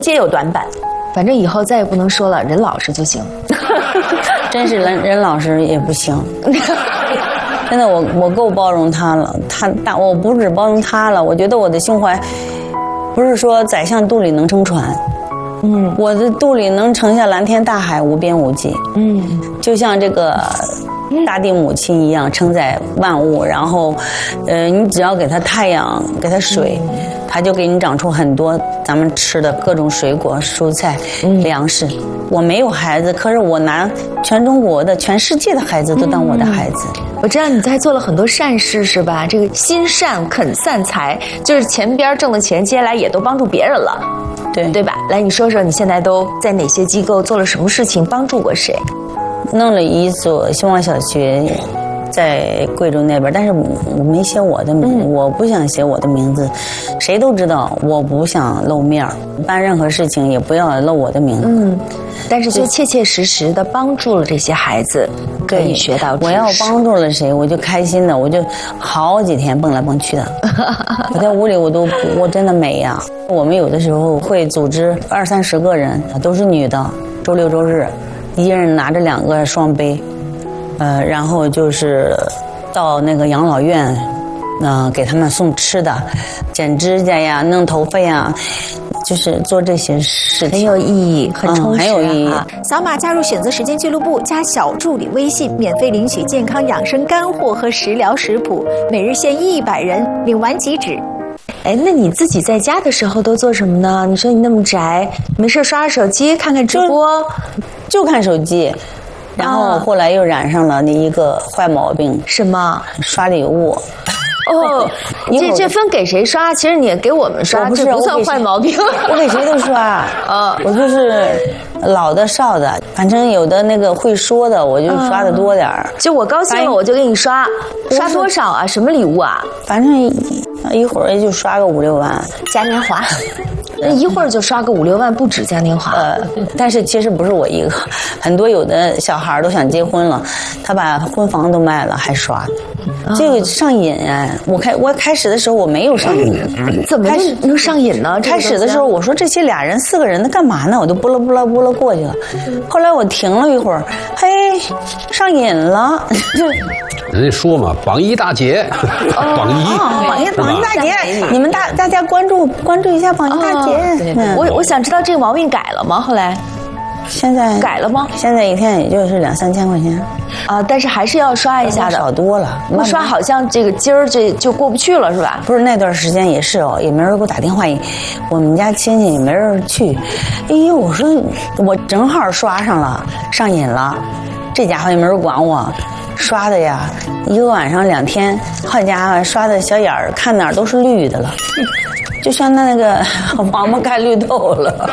皆有短板。 反正以后再也不能说了，任老师就行。 真是任老师也不行。真的，我够包容他了，我不止包容他了，我觉得我的胸怀，不是说宰相肚里能撑船，我的肚里能盛下蓝天大海，无边无际，就像这个大地母亲一样承载万物，然后，你只要给它太阳，给它水，它就给你长出很多咱们吃的各种水果、蔬菜、粮食。我没有孩子，可是我拿全中国的、全世界的孩子都当我的孩子。 我知道你在做了很多善事，是吧？这个心善肯散财，就是前边挣的钱，接下来也都帮助别人了，对吧？来，你说说你现在都在哪些机构做了什么事情，帮助过谁？ 弄了一所希望小学，在贵州那边，但是我没写我的名字，我不想写我的名字，谁都知道我不想露面，办任何事情也不要露我的名字。 但是就切切实实的帮助了这些孩子，可以学到知识。 我要帮助了谁，我就开心的，我就好几天蹦来蹦去的。我在屋里我真的美呀。我们有的时候会组织20-30个人，都是女的，周六周日，一人拿着2个双杯，然后就是到那个养老院，给他们送吃的，剪指甲呀，弄头发呀。就是做这些事情很有意义，很充实， 很有意义。 扫码加入选择时间俱乐部，加小助理微信，免费领取健康养生干货和食疗食谱，每日限100人，领完即止。 哎，那你自己在家的时候都做什么呢？你说你那么宅，没事刷刷手机，看看直播， 就看手机。然后后来又染上了那一个坏毛病， 什么？ 刷礼物。 哦，这分给谁刷？其实你也给我们刷，这不算坏毛病。 我给谁都刷，我就是老的少的，反正有的那个会说的，我就刷的多点儿。 就我高兴了，我就给你刷，刷多少啊？什么礼物啊？ 反正一会儿也就刷个5-6万， 嘉年华。一会儿就刷个5-6万，不止嘉年华。 但是其实不是我一个，很多有的小孩都想结婚了，他把婚房都卖了还刷，这个上瘾哎！我开始的时候我没有上瘾， 怎么能上瘾呢？ 开始的时候我说这些2人4个人的干嘛呢？我就拨了过去了。后来我停了一会儿，嘿，上瘾了。 人家说嘛，榜一大姐，榜一大姐，你们大家关注一下榜一大姐。 我想知道这个毛病改了吗？后来， 现在改了吗？ 现在一天也就是2-3千块钱啊，但是还是要刷一下的， 少多了。 不刷好像这个今儿这就过不去了，是吧？ 不是那段时间也是哦，也没人给我打电话，我们家亲戚也没人去。哎呦，我说我正好刷上了，上瘾了，这家伙也没人管我。刷的呀，一个晚上2天，好家伙，刷的小眼儿看哪儿都是绿的了，就像那个王八看绿豆了。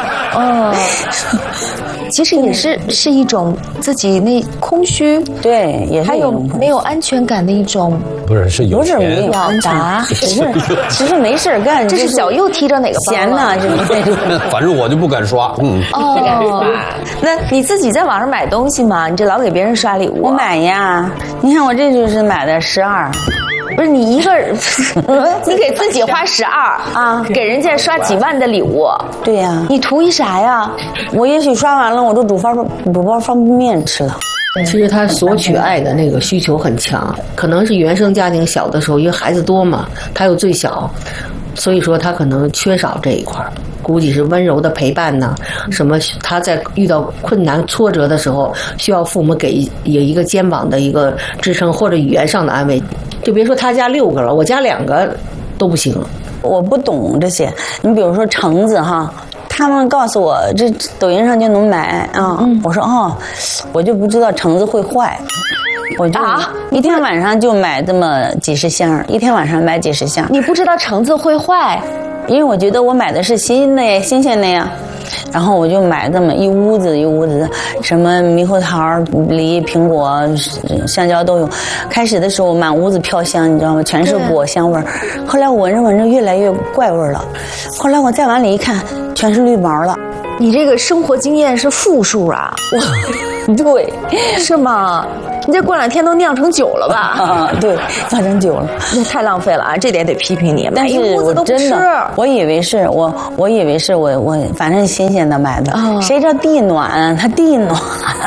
其实也是一种自己那空虚， 对，也是还有没有安全感的一种， 不是有钱没有表达， 只是没事干。 这是脚又踢着哪个包闲呢？ 反正我就不敢刷。 那你自己在网上买东西吗？你这老给别人刷礼物？ 我买呀，你看我这就是买的12。 不是你一个人，你给自己花12啊，给人家刷几万的礼物。 对呀， 你图一啥呀？ 我也许刷完了，我都煮包方便面吃了。 其实他索取爱的那个需求很强，可能是原生家庭小的时候，因为孩子多嘛，他又最小，所以说他可能缺少这一块，估计是温柔的陪伴呐，什么他在遇到困难挫折的时候，需要父母给有一个肩膀的一个支撑，或者语言上的安慰。就别说他家6个了，我家2个都不行。 我不懂这些，你比如说橙子哈。他们告诉我这抖音上就能买啊，我说我就不知道橙子会坏，我就一天晚上就买这么几十箱，一天晚上买几十箱。 你不知道橙子会坏， 因为我觉得我买的是新鲜的呀。然后我就买这么一屋子，什么猕猴桃、梨、苹果、香蕉都有。开始的时候满屋子飘香，你知道吗？全是果香味儿。后来我闻着越来越怪味儿了。后来我再往里一看，全是绿毛了。 你这个生活经验是负数啊！ 对， 是吗？ 你这过2天都酿成酒了吧？ 啊，对，酿成酒了， 那太浪费了啊！这点得批评你。 但是我真的，我以为是我反正新鲜的买的，谁知道地暖，它地暖，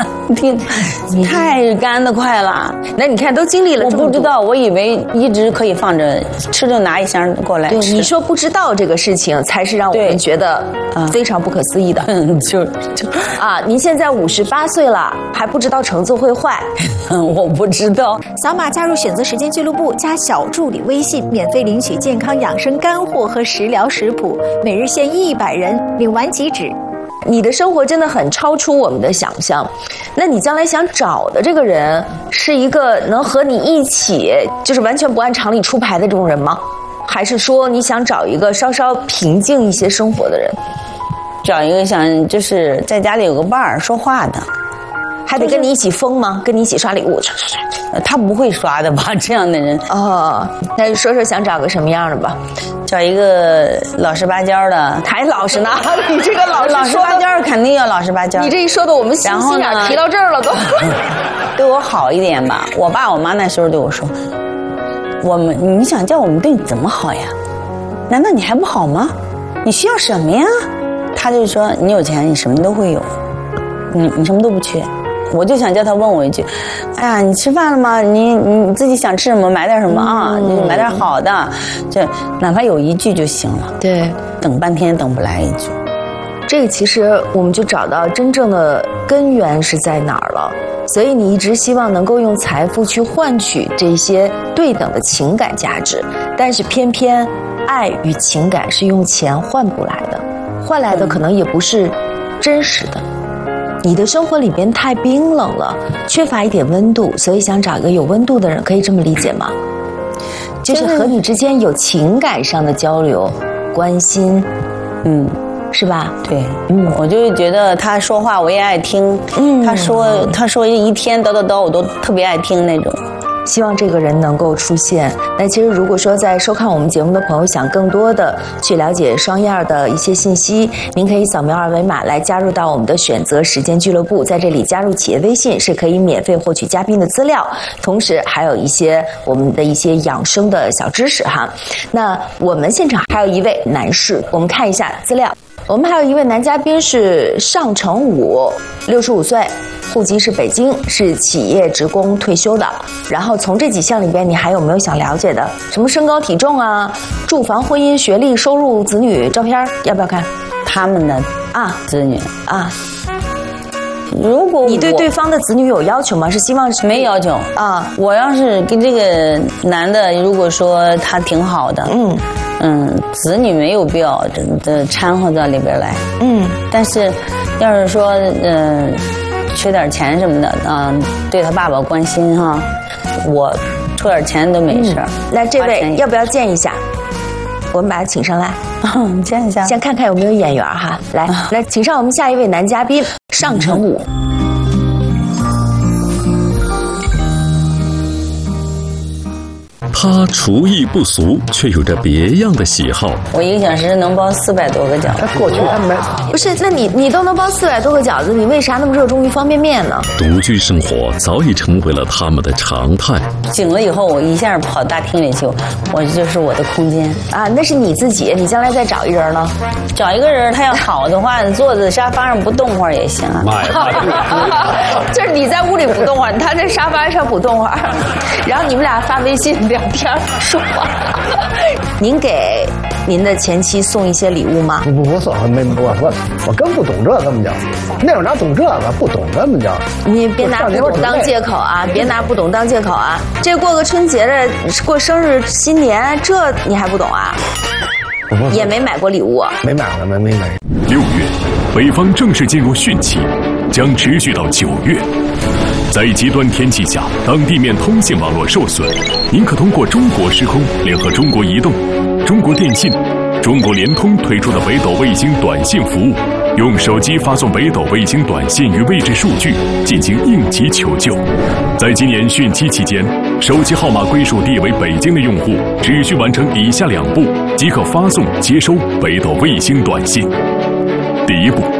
太干得快了。 那你看都经历了这么多， 我不知道，我以为一直可以放着吃，就拿一箱过来吃。 对，你说不知道这个事情，才是让我们觉得非常不可思议的。您现在58岁了，还不知道橙子会坏？ 我不知道。 扫码加入选择时间俱乐部，加小助理微信，免费领取健康养生干货和食疗食谱，每日限100人，领完即止。 你的生活真的很超出我们的想象。那你将来想找的这个人，是一个能和你一起，就是完全不按常理出牌的这种人吗？还是说你想找一个稍稍平静一些生活的人？ 找一个想就是在家里有个伴儿说话的。 还得跟你一起疯吗？跟你一起刷礼物？ 他不会刷的吧？这样的人哦，那就说说想找个什么样的吧。 找一个老实巴交的， 还老实呢？你这个老实巴交肯定要老实巴交。 你这一说的，我们心眼提到这儿了都。 对我好一点吧。我爸我妈那时候对我说：“你想叫我们对你怎么好呀？难道你还不好吗？你需要什么呀？”他就说：“你有钱，你什么都会有，你什么都不缺。”我就想叫他问我一句：“哎呀，你吃饭了吗？你自己想吃什么买点什么啊？你买点好的，这哪怕有一句就行了。” 对， 等半天等不来一句。 这个其实我们就找到真正的根源是在哪儿了。所以你一直希望能够用财富去换取这些对等的情感价值，但是偏偏爱与情感是用钱换不来的，换来的可能也不是真实的。你的生活里边太冰冷了，缺乏一点温度，所以想找一个有温度的人，可以这么理解吗？就是和你之间有情感上的交流、关心，是吧？ 对，我就觉得他说话我也爱听，他说一天叨叨叨我都特别爱听那种。 希望这个人能够出现。那其实如果说在收看我们节目的朋友想更多的去了解双燕的一些信息，您可以扫描2维码来加入到我们的选择时间俱乐部，在这里加入企业微信是可以免费获取嘉宾的资料，同时还有一些我们的一些养生的小知识哈。那我们现场还有一位男士，我们看一下资料。我们还有一位男嘉宾是尚成武，65岁，户籍是北京，是企业职工退休的。然后从这几项里边，你还有没有想了解的？什么身高体重啊，住房、婚姻、学历、收入、子女照片，要不要看？ 他们的子女啊。如果你对对方的子女有要求吗？是希望没要求啊。我要是跟这个男的，如果说他挺好的，子女没有必要这掺和到里边来，但是要是说缺点钱什么的对他爸爸关心哈，我出点钱都没事。 那这位要不要见一下？我们把他请上来， 见一下， 先看看有没有眼缘哈。来，请上我们下一位男嘉宾尚成武。 他厨艺不俗，却有着别样的喜好。 我1个小时能包400多个饺子。 过去他们不是，那你都能包400多个饺子，你为啥那么热衷于方便面呢？ 独居生活早已成为了他们的常态。 醒了以后，我一下跑大厅里去，我就是我的空间啊。那是你自己，你将来再找一人呢？ 找一个人，他要好的话，坐在沙发上不动会儿也行啊。 就是你在屋里不动会儿，他在沙发上不动会儿，然后你们俩发微信聊天说话。您给您的前妻送一些礼物吗？ 不送，我更不懂这个么叫，那会儿哪懂这个，不懂这么叫。 你别拿不懂当借口啊！别拿不懂当借口啊！这过个春节的，过生日、新年，这你还不懂啊？也没买过礼物， 没买。 6月，北方正式进入汛期，将持续到9月。在极端天气下，当地面通信网络受损，您可通过中国时空联合中国移动、中国电信、中国联通推出的北斗卫星短信服务，用手机发送北斗卫星短信与位置数据进行应急求救。在今年汛期期间，手机号码归属地为北京的用户，只需完成以下2步即可发送接收北斗卫星短信。第1步，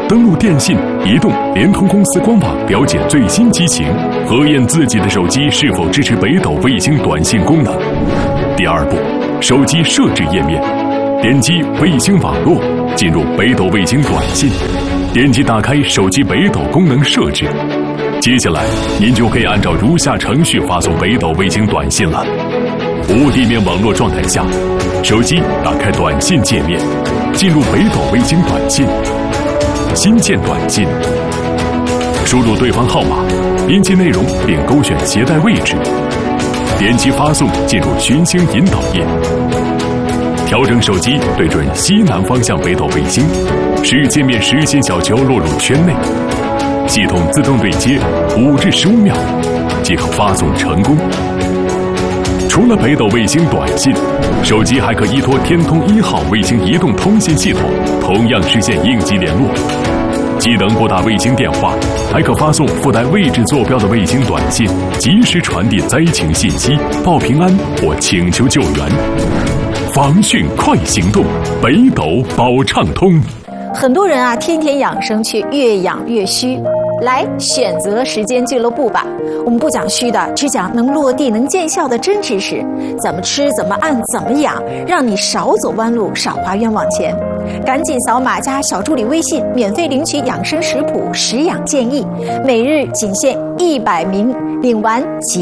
登录电信、移动、联通公司官网了解最新机型，核验自己的手机是否支持北斗卫星短信功能。第二步，手机设置页面，点击卫星网络，进入北斗卫星短信，点击打开手机北斗功能设置。接下来，您就可以按照如下程序发送北斗卫星短信了。无地面网络状态下，手机打开短信界面，进入北斗卫星短信，新建短信，输入对方号码，编辑内容并勾选携带位置，点击发送，进入寻星引导页，调整手机对准西南方向北斗卫星，使界面实心小球落入圈内，系统自动对接5至15秒，即可发送成功。除了北斗卫星短信，手机还可依托天通1号卫星移动通信系统，同样实现应急联络。机能拨打卫星电话，还可发送附带位置坐标的卫星短信，及时传递灾情信息，报平安或请求救援。防汛快行动，北斗保畅通。 很多人啊，天天养生却越养越虚。来选择时间俱乐部吧，我们不讲虚的，只讲能落地能见效的真知识，怎么吃怎么按怎么养，让你少走弯路少花冤枉钱。赶紧扫码加小助理微信，免费领取养生食谱、食养建议，每日仅限100名，领完即